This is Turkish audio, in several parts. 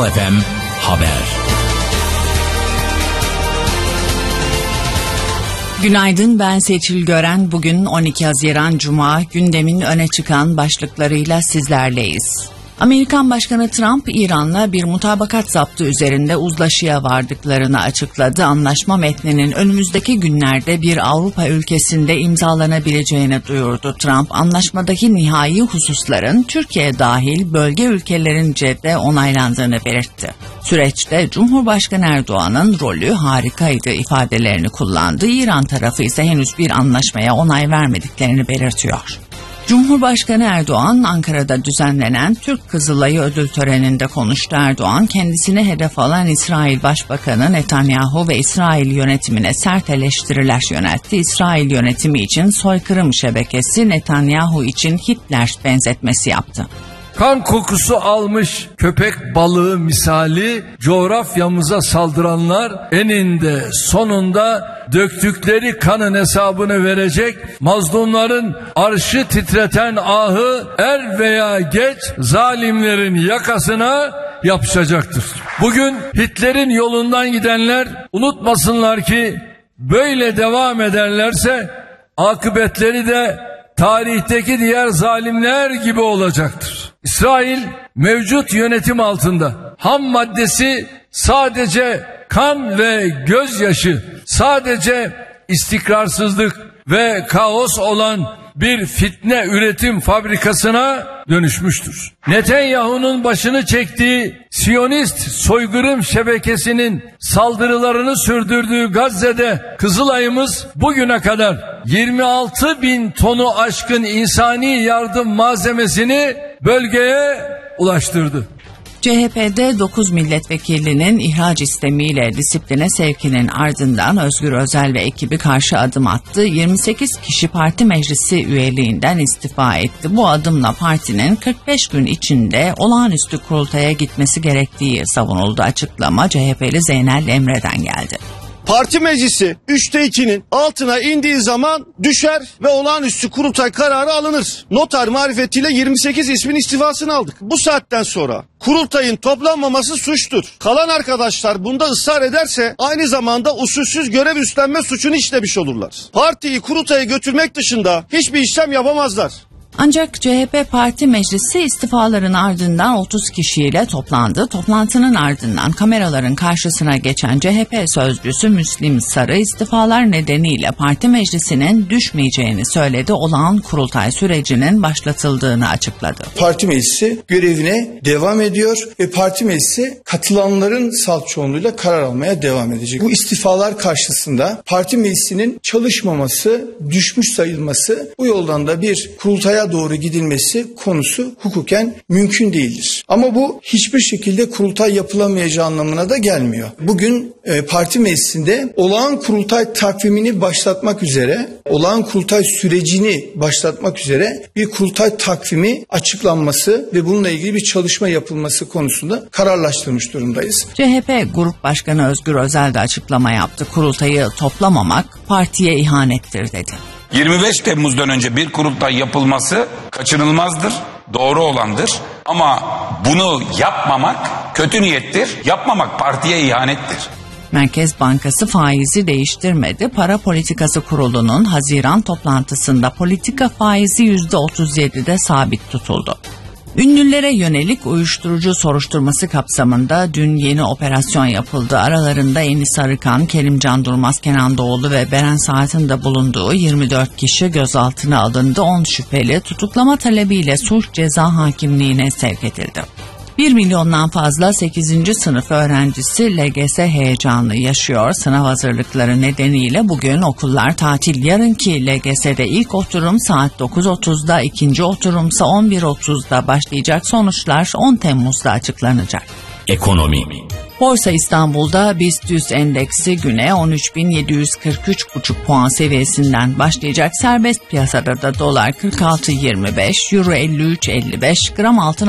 Karnaval FM Haber. Günaydın, ben Seçil Gören. Bugün 12 Haziran Cuma, gündemin öne çıkan başlıklarıyla sizlerleyiz. Amerikan Başkanı Trump, İran'la bir mutabakat zaptı üzerinde uzlaşıya vardıklarını açıkladı. Anlaşma metninin önümüzdeki günlerde bir Avrupa ülkesinde imzalanabileceğini duyurdu. Trump, anlaşmadaki nihai hususların Türkiye dahil bölge ülkelerince de onaylandığını belirtti. Süreçte Cumhurbaşkanı Erdoğan'ın rolü harikaydı ifadelerini kullandı. İran tarafı ise henüz bir anlaşmaya onay vermediklerini belirtiyor. Cumhurbaşkanı Erdoğan, Ankara'da düzenlenen Türk Kızılayı ödül töreninde konuştu. Erdoğan, kendisine hedef alan İsrail Başbakanı Netanyahu ve İsrail yönetimine sert eleştiriler yöneltti. İsrail yönetimi için soykırım şebekesi, Netanyahu için Hitler benzetmesi yaptı. Kan kokusu almış köpek balığı misali coğrafyamıza saldıranlar eninde sonunda döktükleri kanın hesabını verecek. Mazlumların arşı titreten ahı er veya geç zalimlerin yakasına yapışacaktır. Bugün Hitler'in yolundan gidenler unutmasınlar ki böyle devam ederlerse akıbetleri de tarihteki diğer zalimler gibi olacaktır. İsrail mevcut yönetim altında ham maddesi sadece kan ve gözyaşı, sadece istikrarsızlık ve kaos olan bir fitne üretim fabrikasına dönüşmüştür. Netanyahu'nun başını çektiği Siyonist soykırım şebekesinin saldırılarını sürdürdüğü Gazze'de Kızılay'ımız bugüne kadar 26 bin tonu aşkın insani yardım malzemesini bölgeye ulaştırdı. CHP'de 9 milletvekilinin ihraç istemiyle disipline sevkinin ardından Özgür Özel ve ekibi karşı adım attı. 28 kişi parti meclisi üyeliğinden istifa etti. Bu adımla partinin 45 gün içinde olağanüstü kurultaya gitmesi gerektiği savunuldu. Açıklama CHP'li Zeynel Emre'den geldi. Parti meclisi 3'te 2'nin altına indiği zaman düşer ve olağanüstü kurultay kararı alınır. Noter marifetiyle 28 ismin istifasını aldık. Bu saatten sonra kurultayın toplanmaması suçtur. Kalan arkadaşlar bunda ısrar ederse aynı zamanda usulsüz görev üstlenme suçunu işlemiş olurlar. Partiyi kurultaya götürmek dışında hiçbir işlem yapamazlar. Ancak CHP Parti Meclisi istifaların ardından 30 kişiyle toplandı. Toplantının ardından kameraların karşısına geçen CHP sözcüsü Müslim Sarı istifalar nedeniyle Parti Meclisi'nin düşmeyeceğini söyledi. Olağan kurultay sürecinin başlatıldığını açıkladı. Parti Meclisi görevine devam ediyor ve Parti Meclisi katılanların salt çoğunluğuyla karar almaya devam edecek. Bu istifalar karşısında Parti Meclisi'nin çalışmaması, düşmüş sayılması, bu yoldan da bir kurultaya doğru gidilmesi konusu hukuken mümkün değildir. Ama bu hiçbir şekilde kurultay yapılamayacağı anlamına da gelmiyor. Bugün parti meclisinde olağan kurultay takvimini başlatmak üzere, olağan kurultay sürecini başlatmak üzere bir kurultay takvimi açıklanması ve bununla ilgili bir çalışma yapılması konusunda kararlaştırmış durumdayız. CHP Grup Başkanı Özgür Özel de açıklama yaptı. Kurultayı toplamamak partiye ihanettir dedi. 25 Temmuz'dan önce bir kurultay yapılması kaçınılmazdır, doğru olandır. Ama bunu yapmamak kötü niyettir, yapmamak partiye ihanettir. Merkez Bankası faizi değiştirmedi. Para Politikası Kurulu'nun Haziran toplantısında politika faizi %37'de sabit tutuldu. Ünlülere yönelik uyuşturucu soruşturması kapsamında dün yeni operasyon yapıldı. Aralarında Enis Arıkan, Kerimcan Durmaz, Kenan Doğulu ve Beren Saat'in de bulunduğu 24 kişi gözaltına alındı. 10 şüpheli tutuklama talebiyle Suç Ceza Hakimliği'ne sevk edildi. 1 milyondan fazla 8. sınıf öğrencisi LGS heyecanı yaşıyor. Sınav hazırlıkları nedeniyle bugün okullar tatil. Yarınki LGS'de ilk oturum saat 9.30'da, ikinci oturumsa 11.30'da başlayacak. Sonuçlar 10 Temmuz'da açıklanacak. Ekonomi. Borsa İstanbul'da BIST 100 endeksi güne 13.743,5 puan seviyesinden başlayacak. Serbest piyasada da dolar 46.25, euro 53.55, gram altın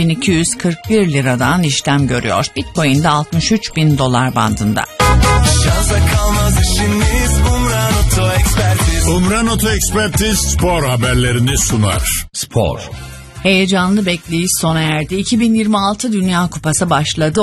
6.241 liradan işlem görüyor. Bitcoin de 63.000 dolar bandında. Umran Oto Ekspertiz spor haberlerini sunar. Spor. Heyecanlı bekleyiş sona erdi. 2026 Dünya Kupası başladı.